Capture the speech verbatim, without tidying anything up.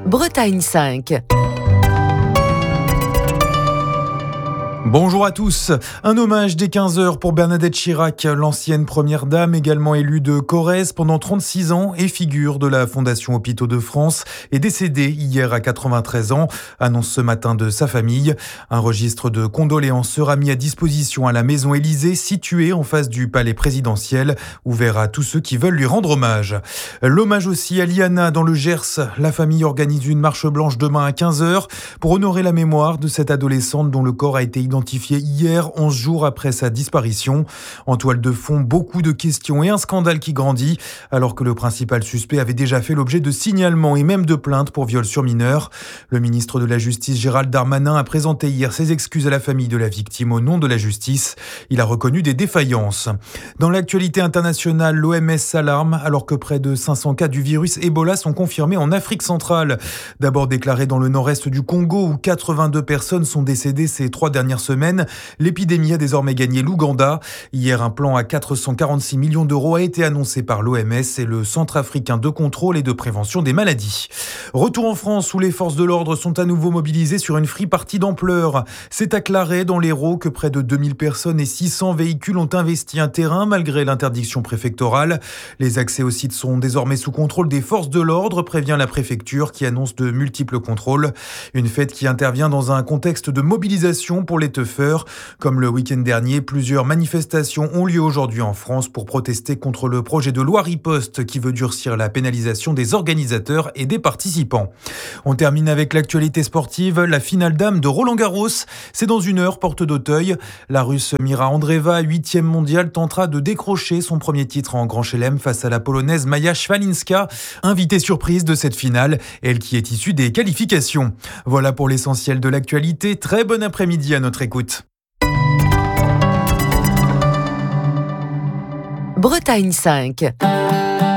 Bretagne cinq. Bonjour à tous. Un hommage dès quinze heures pour Bernadette Chirac, l'ancienne première dame, également élue de Corrèze pendant trente-six ans et figure de la Fondation Hôpitaux de France, est décédée hier à quatre-vingt-treize ans, annonce ce matin de sa famille. Un registre de condoléances sera mis à disposition à la Maison Élysée, située en face du palais présidentiel, ouvert à tous ceux qui veulent lui rendre hommage. L'hommage aussi à Liana dans le Gers. La famille organise une marche blanche demain à quinze heures pour honorer la mémoire de cette adolescente dont le corps a été identifié identifié hier, onze jours après sa disparition. En toile de fond, beaucoup de questions et un scandale qui grandit, alors que le principal suspect avait déjà fait l'objet de signalements et même de plaintes pour viol sur mineur. Le ministre de la Justice, Gérald Darmanin, a présenté hier ses excuses à la famille de la victime au nom de la justice. Il a reconnu des défaillances. Dans l'actualité internationale, l'O M S s'alarme alors que près de cinq cents cas du virus Ebola sont confirmés en Afrique centrale. D'abord déclaré dans le nord-est du Congo où quatre-vingt-deux personnes sont décédées ces trois dernières semaine, l'épidémie a désormais gagné l'Ouganda. Hier, un plan à quatre cent quarante-six millions d'euros a été annoncé par l'O M S et le Centre africain de contrôle et de prévention des maladies. Retour en France où les forces de l'ordre sont à nouveau mobilisées sur une free-party d'ampleur. C'est à Claret, dans l'Hérault, que près de deux mille personnes et six cents véhicules ont investi un terrain malgré l'interdiction préfectorale. Les accès au site sont désormais sous contrôle des forces de l'ordre, prévient la préfecture qui annonce de multiples contrôles. Une fête qui intervient dans un contexte de mobilisation pour les teufeurs. Comme le week-end dernier, plusieurs manifestations ont lieu aujourd'hui en France pour protester contre le projet de loi Riposte qui veut durcir la pénalisation des organisateurs et des participants. On termine avec l'actualité sportive. La finale dame de Roland-Garros, c'est dans une heure, porte d'Auteuil. La Russe Mira Andreeva, huitième mondiale, tentera de décrocher son premier titre en Grand Chelem face à la Polonaise Maja Szwalinska, invitée surprise de cette finale, elle qui est issue des qualifications. Voilà pour l'essentiel de l'actualité. Très bon après-midi à notre écoute. Bretagne cinq.